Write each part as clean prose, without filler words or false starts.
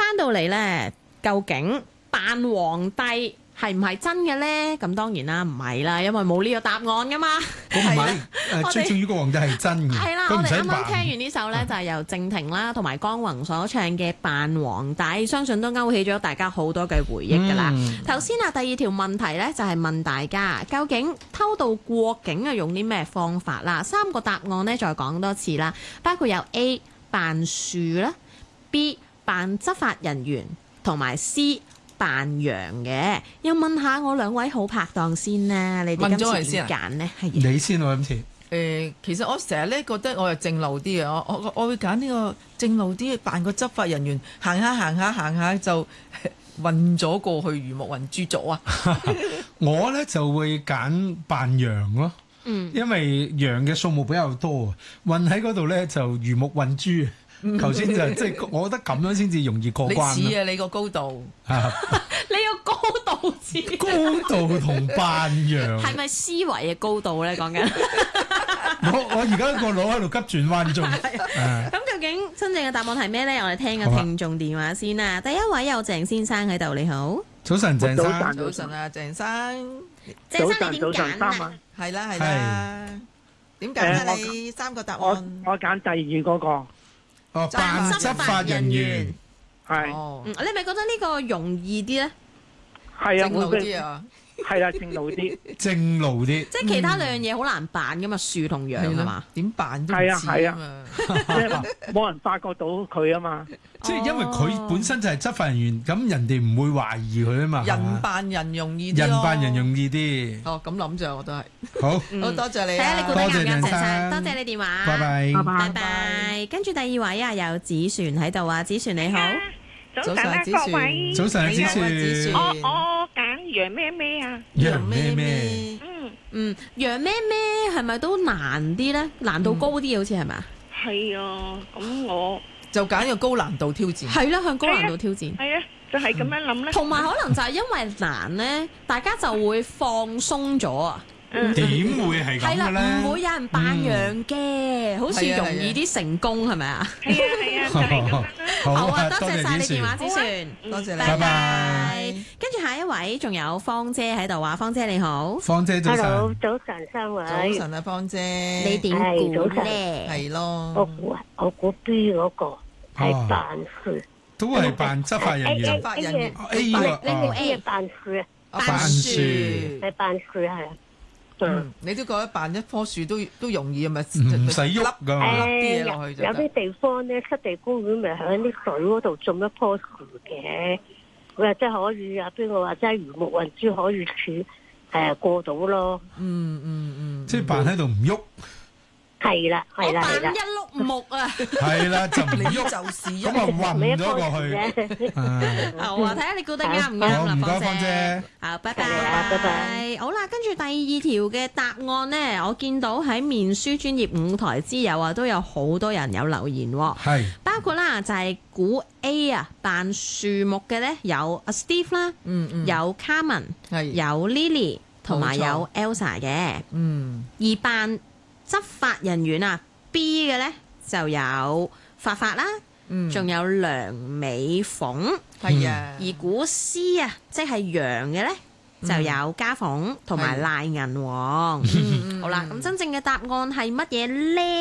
到嚟呢，究竟扮皇帝係唔係真嘅呢？咁當然啦，唔係啦，因為冇呢個答案噶嘛。 我唔係，最重要個皇帝係真嘅。 係啦，我哋啱啱佢唔使扮。 聽完呢首呢，就係由靜婷啦同埋江宏所唱嘅《扮皇帝》，相信都勾起咗大家好多嘅回憶㗎啦。頭先啊，第二條問題呢，就係問大家究竟偷渡過境啊用啲咩方法啦？3個答案呢，再講多次啦，包括有 A 扮樹啦、B 扮執法人員同埋 C 扮羊嘅。又問下我兩位好拍檔先啦，你哋今次點揀呢？係你先喎，今次。 其實我成日咧覺得我係正路啲嘅，我會揀呢個正路啲，扮個執法人員，行下就運咗過去魚目混珠咗啊！ 我咧就會揀扮羊咯，因為羊嘅數目比較多，運喺嗰度咧就魚目混珠。頭先就即係，我覺得咁樣先至容易過關。 你似啊，你個高度， 你個高度似高度同扮羊係咪思維嘅高度咧？講緊我而家個腦喺度急轉彎中。 咁究竟真正嘅答案係咩咧？我哋聽個聽眾電話先啦。第一位有鄭先生喺度，你好。 早晨，鄭生。 早晨啊，鄭生。 鄭生你點揀啊？ 係啦，點揀啊？你3個答案。 我揀第2嗰個。 扮執法人員係。 你係咪覺得呢個容易啲咧？ 係啊， 正路啲啊。 係啦，正路啲。 正路啲。 即係其他兩樣嘢好難扮噶嘛，樹同羊係嘛？ 點扮都唔似啊嘛。 冇人發覺到佢啊嘛。 即係因為佢本身就係執法人員，咁人哋唔會懷疑佢啊嘛。 人扮人容易啲。 人扮人容易啲。 咁諗住我都係。 好， 好多謝你啊！ 睇下你估得啱唔啱，鄭生。多謝你電話。 拜拜。 拜拜。跟住第2位啊，有子璇喺度啊，子璇你好。 早晨啊，各位。 早晨，子璇。 我揀楊咩咩啊。 楊咩咩？ 楊咩咩係咪都難啲咧？難度高啲好似係咪啊？ 係啊，咁我就揀個高難度挑戰。 係啦，向高難度挑戰。 係啊，就係咁樣諗咧。 同埋可能就係因為難咧，大家就會放鬆咗啊。 點會係咁嘅咧？ 係啦，唔會有人扮羊嘅，好似容易啲成功係咪啊？ 係啊，就係咁啦。 好啊，多謝晒你電話，子璇， 多謝你， 拜拜。跟住下一位仲有芳姐喺度啊，芳姐你好。 芳姐早晨。 Hello，早晨3位。 早晨啊，芳姐。 你點估咧？ 係咯。 我估 B 嗰個係扮樹。 都係扮執法人員。 執法人員 A 喎。 呢個 A 係扮樹啊。 扮樹。 係扮樹係啊。 你都覺得扮一棵樹都容易啊？咪唔使喐㗎嘛。 笠啲嘢落去就得。 有啲地方咧，濕地公園咪喺啲水嗰度種一棵樹嘅，佢話真係可以啊！邊個話真係魚目混珠可以過到咯？ 即係扮喺度唔喐。 係啦。 扮一碌木啊！ 係啦，就唔喐就是咁啊，暈咗過去。 好啊，睇下你估得啱唔啱啦， 唔該，芳姐。 好，拜拜。好啦，跟住第2條嘅答案呢，我見到喺面書專頁5台之友啊，都有好多人有留言喎。 係。包括啦，就係估 A 啊，扮樹木嘅呢，有阿 Steve 啦，有 Carmen，有 Lily 同埋有 Elsa 嘅。而扮執法人員啊 B 嘅呢就有發發啦，仲有梁美鳳， 係啊。 而估 C 啊，即係羊嘅呢，就有家鳳同埋賴銀王。好啦，咁真正嘅答案係乜嘢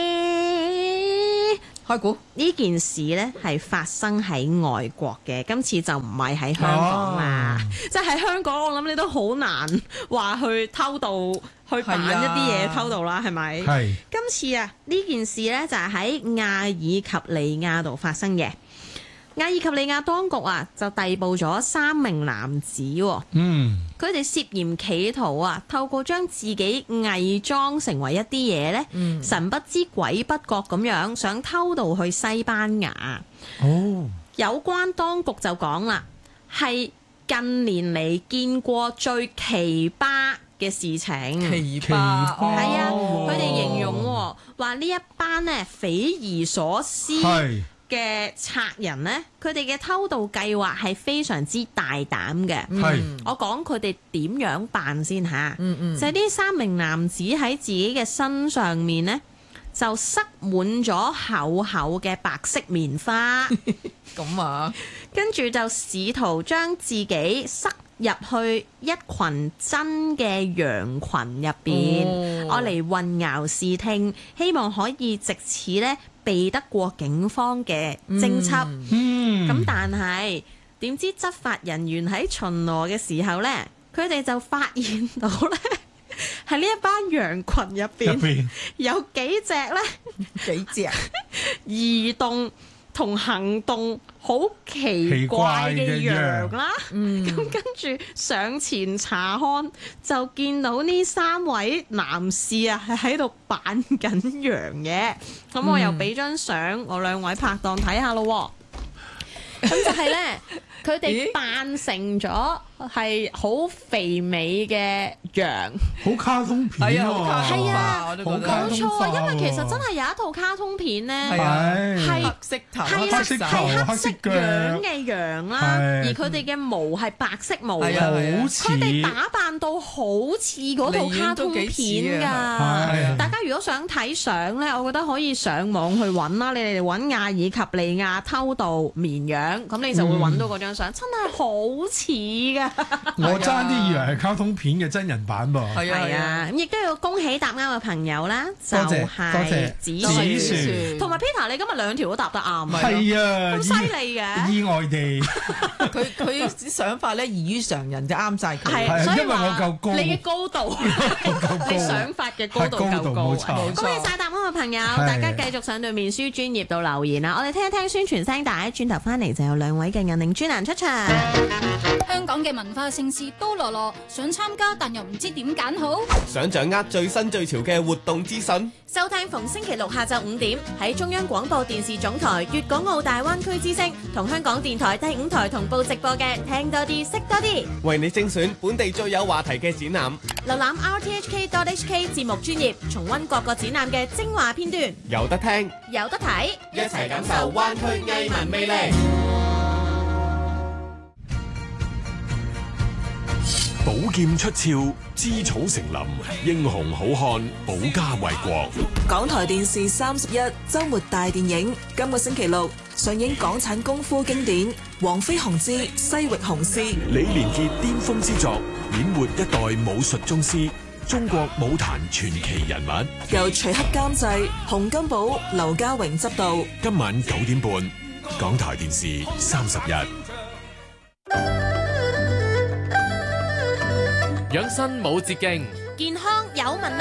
呢？ 開估呢件事呢係發生喺外國嘅，今次就唔係喺香港啦。即係喺香港，我諗你都好難話去偷渡。去扮一啲嘢偷渡啦，係咪？ 係。 今次啊，呢件事呢就係喺阿爾及利亞度發生嘅。阿爾及利亞當局啊，就逮捕咗3名男子。佢哋涉嫌企圖啊，透過將自己偽裝成為一啲嘢呢，神不知鬼不覺咁樣想偷渡去西班牙。有關當局就講啦，係近年嚟見過最奇葩嘅事情。 奇葩係啊，佢哋形容話呢一班呢匪夷所思嘅賊人呢，佢哋嘅偷渡計劃係非常之大膽嘅。我講佢哋點樣辦先嚇。就係呢3名男子喺自己嘅身上面呢， 就塞滿咗厚厚嘅白色棉花， 咁啊， 跟住就試圖將自己塞入去一群真嘅羊群入邊，我嚟混淆視聽，希望可以藉此呢避得過警方嘅偵緝。咁但係點知執法人員喺巡邏嘅時候呢，佢哋就發現到呢，喺呢一班羊群入邊有幾隻呢， 幾隻移動同行動好奇怪嘅羊啦。咁跟住上前查看，就見到呢3位男士啊係喺度扮緊羊嘅。咁我又俾張相我2位拍檔睇下咯。咁就係呢，佢哋扮成咗係好肥美嘅羊， 好卡通片喎， 係啊， 好卡通化喎， 因為其實真係有一套卡通片呢， 係黑色頭、 係黑色頭、黑色腳樣嘅羊啦，而佢哋嘅毛係白色毛， 好似佢哋打扮到好似嗰套卡通片㗎。大家如果想睇相呢，我覺得可以上網去揾啦，你哋揾亞爾及利亞偷渡綿羊，咁你就會揾到嗰張相，真係好似㗎。 我爭啲以為係卡通片嘅真人版噃。 係啊，咁亦都要恭喜答啱嘅朋友啦，就係紫樹同埋 Peter，你今日2條都答得啱， 係啊， 咁犀利嘅， 意外地， 佢啲想法咧異於常人，就啱晒佢。 係，所以因為我夠高， 你嘅高度，你想法嘅高度夠高。 冇錯， 恭喜晒答啱嘅朋友，大家繼續上到面書專頁度留言啦。我哋聽一聽宣傳聲帶，轉頭翻嚟就有2位嘅銀鈴專欄出場。 香港嘅文化盛事多羅羅，想參加但又唔知點揀好。 想掌握最新最潮嘅活動資訊， 收聽逢星期6下晝5點喺中央廣播電視總台粵港澳大灣區之聲同香港電台第5台同步直播嘅聽多啲識多啲， 為你精選本地最有話題嘅展覽。 瀏覽 rthk.hk 節目專頁，重溫各個展覽嘅精華片段， 有得聽， 有得睇， 一齊感受灣區藝文魅力。 寶劍出鞘，知草成林，英雄好漢，保家衛國。 港台電視31周末大電影，今個星期6上映港產功夫經典《黃飛鴻之西域雄獅》。 李連杰巔峰之作，演活一代武術宗師，中國武壇傳奇人物。 由徐克監製，洪金寶、劉家榮執導。 今晚9點半，港台電視31。 養生冇捷徑， 健康有問題。